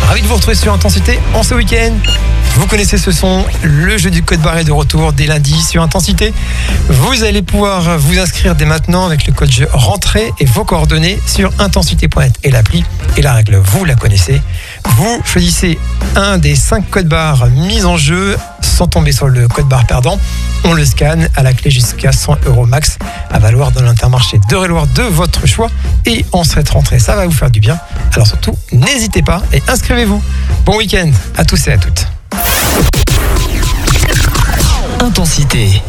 Ravi de vous retrouver sur Intensité en ce week-end. Vous connaissez ce son, le jeu du code barre est de retour dès lundi sur Intensité. Vous allez pouvoir vous inscrire dès maintenant avec le code jeu rentrée et vos coordonnées sur intensité.net et l'appli. Et la règle, vous la connaissez. Vous choisissez un des 5 codes barres mis en jeu sans tomber sur le code barre perdant. On le scanne à la clé jusqu'à 100 € max à valoir dans l'Intermarché d'Eure-et-Loir de votre choix. Et en cette rentrée, ça va vous faire du bien. Alors surtout, n'hésitez pas et inscrivez-vous. Bon week-end à tous et à toutes. Intensité.